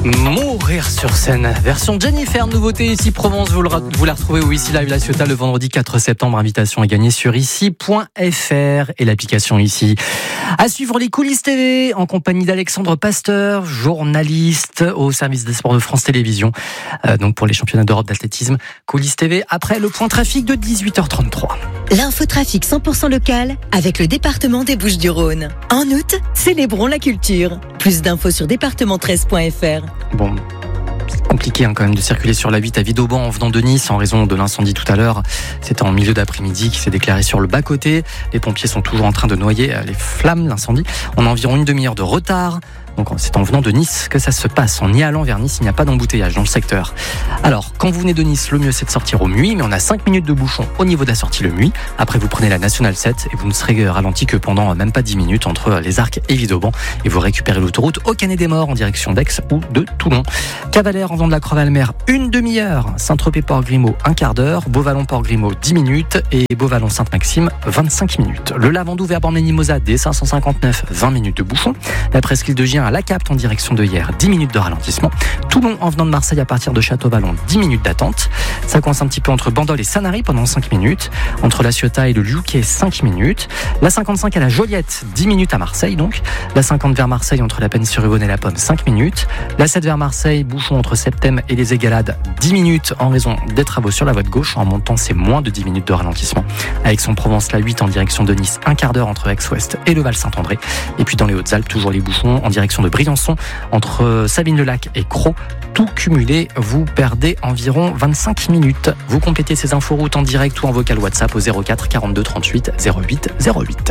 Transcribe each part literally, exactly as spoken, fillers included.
Mourir sur scène, version Jennifer, nouveauté ici Provence, vous, le, vous la retrouvez au Ici Live La Ciotat le vendredi quatre septembre, invitation à gagner sur ici point f r et l'application Ici. À suivre les coulisses T V en compagnie d'Alexandre Pasteur, journaliste au service des sports de France Télévisions, euh, donc pour les championnats d'Europe d'athlétisme. Coulisses T V après le point trafic de dix-huit heures trente-trois. L'infotrafic cent pour cent local avec le département des Bouches-du-Rhône. En août, célébrons la culture. Plus d'infos sur département treize point f r. Bon, c'est compliqué hein, quand même de circuler sur la huit à Vidauban en venant de Nice en raison de l'incendie tout à l'heure. C'était en milieu d'après-midi qui s'est déclaré sur le bas-côté. Les pompiers sont toujours en train de noyer les flammes, l'incendie. On a environ une demi-heure de retard. Donc c'est en venant de Nice que ça se passe. En y allant vers Nice, il n'y a pas d'embouteillage dans le secteur. Alors, quand vous venez de Nice, le mieux c'est de sortir au Muy, mais on a cinq minutes de bouchon au niveau de la sortie le Muy. Après, vous prenez la Nationale sept et vous ne serez ralenti que pendant même pas dix minutes entre les Arcs et Vidauban. Et vous récupérez l'autoroute au Canet-des-Maures en direction d'Aix ou de Toulon. Cavalère en venant de la Croix-Valmer, une demi-heure. Saint-Tropez-Port-Grimaud, un quart d'heure. Beauvallon-Port-Grimaud, dix minutes. Et Beauvallon-Sainte-Maxime, vingt-cinq minutes. Le Lavandou vers Bormes-les-Mimosas, D cinq cent cinquante-neuf, vingt minutes de bouchon. La presqu'île de Gien à La Capte en direction de hier, dix minutes de ralentissement. Toulon en venant de Marseille à partir de Château-Vallon, dix minutes d'attente. Ça coince un petit peu entre Bandol et Sanary pendant cinq minutes. Entre La Ciotat et le Liouquet, cinq minutes. La cinquante-cinq à la Joliette, dix minutes à Marseille donc. La cinquante vers Marseille entre la Penne-sur-Yvonne et la Pomme, cinq minutes. La sept vers Marseille, bouchon entre Septem et les Égalades, dix minutes en raison des travaux sur la voie de gauche. En montant, c'est moins de dix minutes de ralentissement. À Aix-en-Provence, la huit en direction de Nice, un quart d'heure entre Aix-Ouest et le Val-Saint-André. Et puis dans les Hautes-Alpes, toujours les bouchons en direction de Briançon. Entre Sabine-le-Lac et Crau, tout cumulé, vous perdez environ vingt-cinq minutes. Vous complétez ces inforoutes en direct ou en vocal WhatsApp au zéro quatre quarante-deux trente-huit zéro huit zéro huit.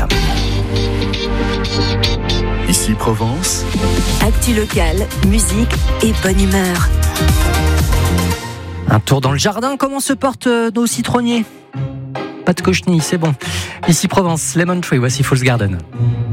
Ici Provence. Actu locale, musique et bonne humeur. Un tour dans le jardin, comment se portent nos citronniers ? Pas de cochenille, c'est bon. Ici Provence, Lemon Tree, voici False Garden.